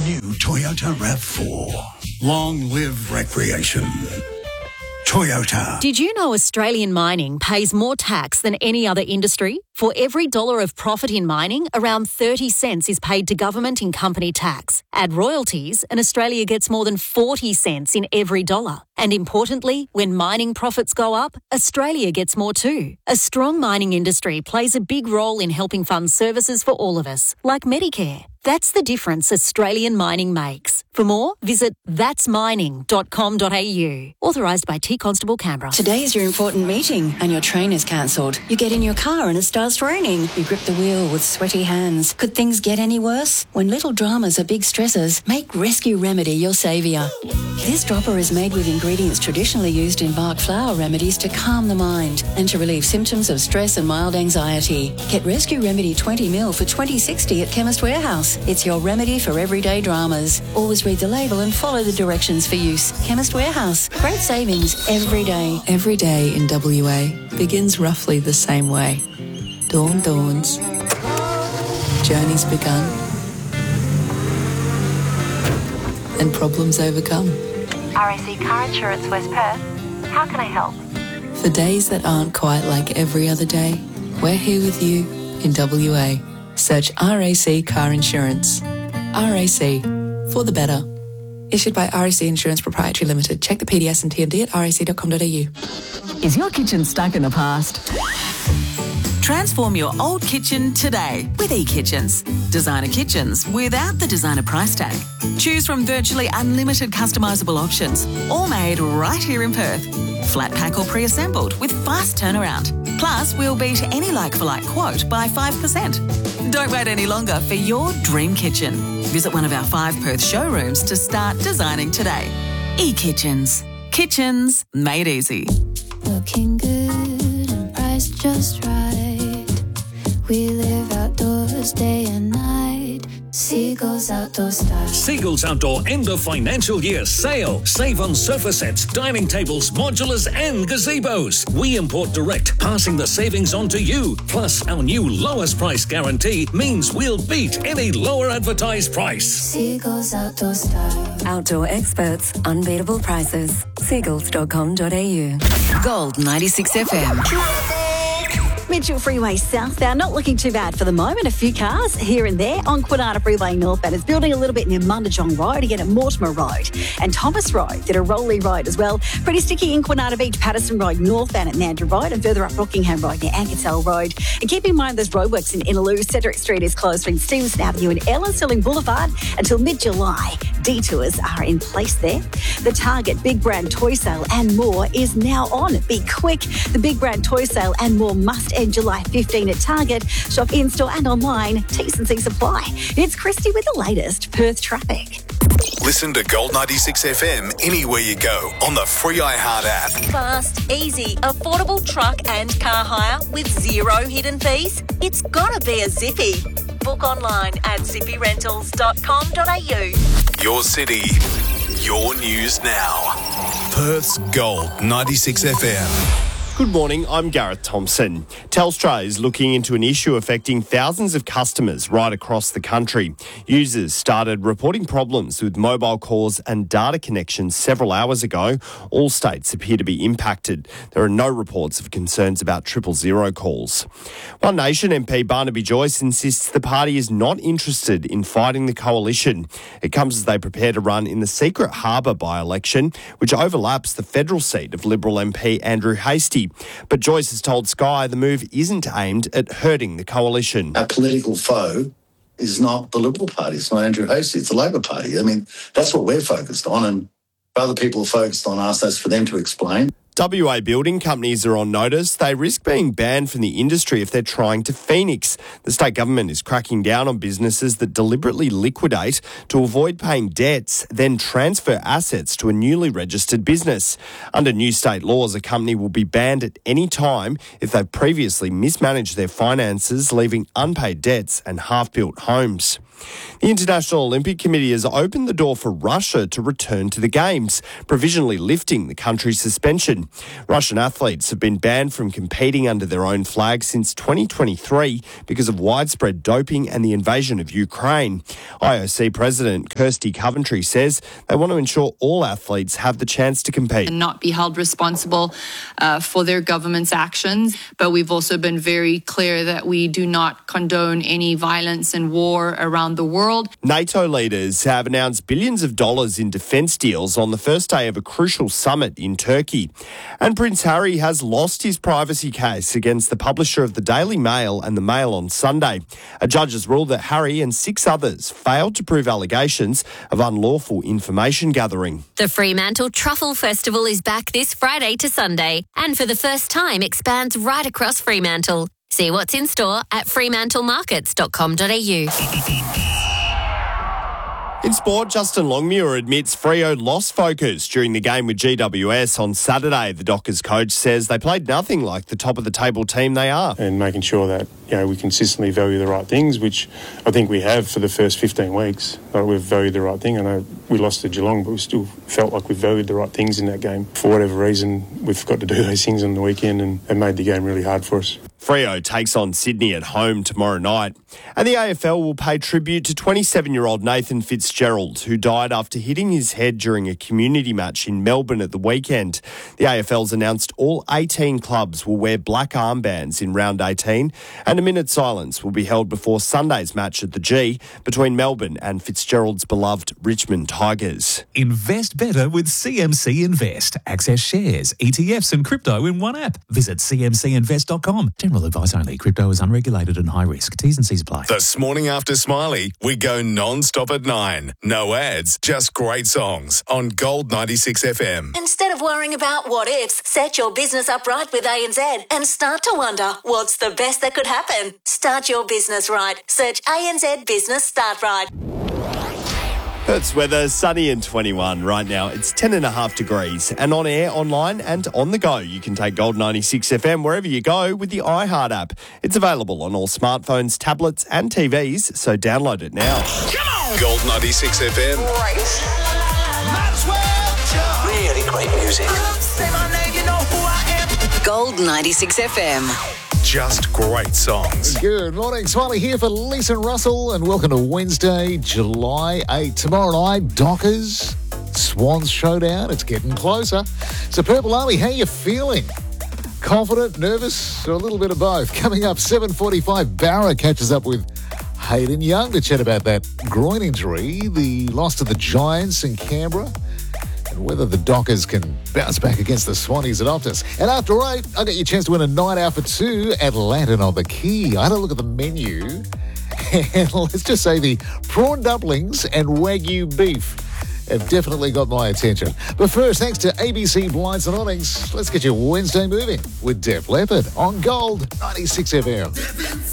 new Toyota RAV4. Long live recreation. Toyota. Did you know Australian mining pays more tax than any other industry? For every dollar of profit in mining, around 30 cents is paid to government in company tax. Add royalties, and Australia gets more than 40 cents in every dollar. And importantly, when mining profits go up, Australia gets more too. A strong mining industry plays a big role in helping fund services for all of us, like Medicare. That's the difference Australian mining makes. For more, visit thatsmining.com.au. Authorised by T Constable Canberra. Today is your important meeting and your train is cancelled. You get in your car and it starts raining. You grip the wheel with sweaty hands. Could things get any worse? When little dramas are big stressors, make Rescue Remedy your saviour. This dropper is made with ingredients traditionally used in Bach flower remedies to calm the mind and to relieve symptoms of stress and mild anxiety. Get Rescue Remedy 20ml for $20.60 at Chemist Warehouse. It's your remedy for everyday dramas. Always read the label and follow the directions for use. Chemist Warehouse. Great savings every day. Every day in WA begins roughly the same way. Dawn dawns. Journey's begun. And problems overcome. RAC Car Insurance West Perth. How can I help? For days that aren't quite like every other day, we're here with you in WA. Search RAC Car Insurance. RAC, for the better. Issued by RAC Insurance Proprietary Limited. Check the PDS and TMD at rac.com.au. Is your kitchen stuck in the past? Transform your old kitchen today with eKitchens. Designer kitchens without the designer price tag. Choose from virtually unlimited customisable options, all made right here in Perth. Flat pack or pre-assembled with fast turnaround. Plus, we'll beat any like-for-like quote by 5%. Don't wait any longer for your dream kitchen. Visit one of our 5 Perth showrooms to start designing today. eKitchens. Kitchens made easy. Looking good and priced just right. We live outdoors day and night. Seagulls Outdoor Style. Seagulls Outdoor end of financial year sale. Save on sofa sets, dining tables, modulars and gazebos. We import direct, passing the savings on to you. Plus, our new lowest price guarantee means we'll beat any lower advertised price. Seagulls Outdoor Style. Outdoor experts, unbeatable prices. Seagulls.com.au. Gold 96 FM. Mitchell Freeway southbound, not looking too bad for the moment. A few cars here and there on Kwinana Freeway northbound. It's building a little bit near Mundajong Road, again at Mortimer Road and Thomas Road, bit of Rowley Road as well. Pretty sticky in Kwinana Beach, Patterson Road northbound at Mandurah Road and further up Rockingham Road near Anketel Road. And keep in mind there's roadworks in Innaloo. Cedric Street is closed between Stevenson Avenue and Ellerslie Boulevard until mid-July. Detours are in place there. The Target Big Brand Toy Sale and more is now on. Be quick. The Big Brand Toy Sale and more must end July 15 at Target. Shop in-store and online. T&C Supply. It's Christy with the latest Perth traffic. Listen to Gold 96 FM anywhere you go on the free iHeart app. Fast, easy, affordable truck and car hire with zero hidden fees. It's gotta be a Zippy. Book online at zippyrentals.com.au. Your city, your news now. Perth's Gold 96 FM. Good morning, I'm Gareth Thompson. Telstra is looking into an issue affecting thousands of customers right across the country. Users started reporting problems with mobile calls and data connections several hours ago. All states appear to be impacted. There are no reports of concerns about 000 calls. One Nation MP Barnaby Joyce insists the party is not interested in fighting the coalition. It comes as they prepare to run in the Secret Harbour by-election, which overlaps the federal seat of Liberal MP Andrew Hastie. But Joyce has told Sky the move isn't aimed at hurting the coalition. Our political foe is not the Liberal Party, it's not Andrew Hastie, it's the Labor Party. I mean, that's what we're focused on, and if other people are focused on us, that's for them to explain. WA building companies are on notice. They risk being banned from the industry if they're trying to Phoenix. The state government is cracking down on businesses that deliberately liquidate to avoid paying debts, then transfer assets to a newly registered business. Under new state laws, a company will be banned at any time if they've previously mismanaged their finances, leaving unpaid debts and half-built homes. The International Olympic Committee has opened the door for Russia to return to the Games, provisionally lifting the country's suspension. Russian athletes have been banned from competing under their own flag since 2023 because of widespread doping and the invasion of Ukraine. IOC President Kirsty Coventry says they want to ensure all athletes have the chance to compete. And not be held responsible for their government's actions. But we've also been very clear that we do not condone any violence and war around the world. NATO leaders have announced billions of dollars in defence deals on the first day of a crucial summit in Turkey. And Prince Harry has lost his privacy case against the publisher of the Daily Mail and the Mail on Sunday. A judge has ruled that Harry and 6 others failed to prove allegations of unlawful information gathering. The Fremantle Truffle Festival is back this Friday to Sunday and for the first time expands right across Fremantle. See what's in store at fremantlemarkets.com.au. In sport, Justin Longmuir admits Freo lost focus during the game with GWS on Saturday. The Dockers coach says they played nothing like the top-of-the-table team they are. And making sure that we consistently value the right things, which I think we have for the first 15 weeks. We've valued the right thing. I know we lost to Geelong, but we still felt like we valued the right things in that game. For whatever reason, we've got to do those things on the weekend and made the game really hard for us. Freo takes on Sydney at home tomorrow night. And the AFL will pay tribute to 27-year-old Nathan Fitzgerald, who died after hitting his head during a community match in Melbourne at the weekend. The AFL's announced all 18 clubs will wear black armbands in round 18, and a minute's silence will be held before Sunday's match at the G between Melbourne and Fitzgerald's beloved Richmond Tigers. Invest better with CMC Invest. Access shares, ETFs and crypto in one app. Visit cmcinvest.com. General advice only. Crypto is unregulated and high risk. T's and C's apply. This morning after Smiley, we go non-stop at 9. No ads, just great songs on Gold 96 FM. Instead of worrying about what ifs, set your business up right with ANZ and start to wonder what's the best that could happen. Start your business right. Search ANZ Business Start Right. Perth's weather, sunny and 21 right now. It's 10.5 degrees. And on air, online and on the go, you can take Gold 96 FM wherever you go with the iHeart app. It's available on all smartphones, tablets and TVs, so download it now. Come on! Gold 96 FM. Great. Really great music. Gold 96 FM. Just great songs. Good morning, Smiley here for Lisa Russell, and welcome to Wednesday, July 8. Tomorrow night, Dockers, Swans Showdown. It's getting closer. So, Purple Army, how you feeling? Confident, nervous, or a little bit of both? Coming up, 7:45, Barra catches up with Hayden Young to chat about that groin injury, the loss to the Giants in Canberra, and whether the Dockers can bounce back against the Swannies at Optus. And after 8, I'll get you a chance to win a night out for 2 at Lantern on the Quay. I had a look at the menu, and let's just say the prawn dumplings and Wagyu beef have definitely got my attention. But first, thanks to ABC Blinds and Awnings, let's get your Wednesday moving with Def Leppard on Gold 96 FM.